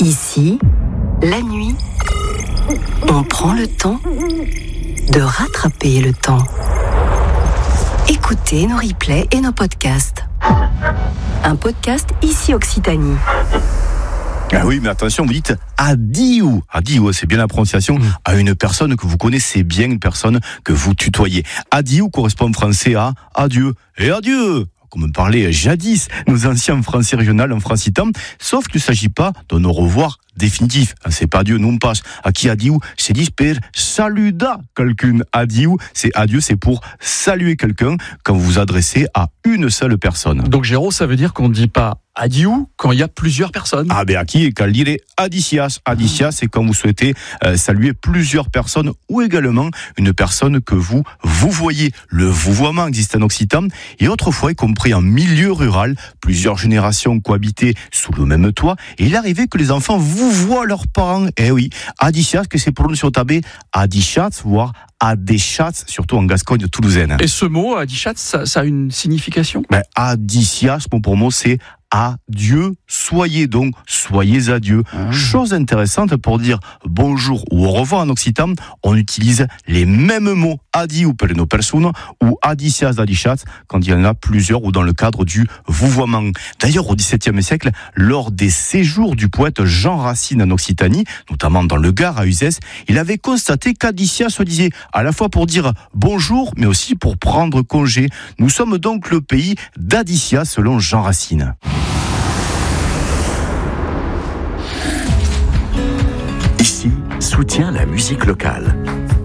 Ici, la nuit, on prend le temps de rattraper le temps. Écoutez nos replays et nos podcasts. Un podcast Ici Occitanie. Ah oui, mais attention, vous dites adieu. Adieu, c'est bien la prononciation, à une personne que vous connaissez bien, une personne que vous tutoyez. Adieu correspond en français à adieu et adieu. Comme on parlait jadis, nos anciens français régionaux en francitan, sauf qu'il ne s'agit pas d'un au revoir définitif. C'est pas adieu, non pas. Aqui adieu, c'est dit per saluda quelqu'un. Adieu, c'est pour saluer quelqu'un quand vous vous adressez à une seule personne. Donc Géraud, ça veut dire qu'on ne dit pas adieu quand il y a plusieurs personnes. Ah ben aqui, cal dire adicias. Adicias, c'est quand vous souhaitez saluer plusieurs personnes ou également une personne que vous voyez. Le vouvoiement existe en occitan et autrefois, y compris en milieu rural, plusieurs générations cohabitaient sous le même toit et il arrivait que les enfants vouvoient leurs parents. Eh oui, adicias, que c'est prononcé au tabé, adicias, voire adéchats, surtout en Gascogne toulousaine. Et ce mot, adichat, ça a une signification ? Ben, adicias, pour moi, c'est adieu, soyez donc, soyez adieu. Chose intéressante pour dire bonjour ou au revoir en occitan, on utilise les mêmes mots adieu per une personne ou adicias adichat quand il y en a plusieurs ou dans le cadre du vouvoiement. D'ailleurs, au XVIIe siècle, lors des séjours du poète Jean Racine en Occitanie, notamment dans le Gard à Uzès, il avait constaté qu'adicias se disait à la fois pour dire bonjour, mais aussi pour prendre congé. Nous sommes donc le pays d'adicias selon Jean Racine. Ici, soutient la musique locale.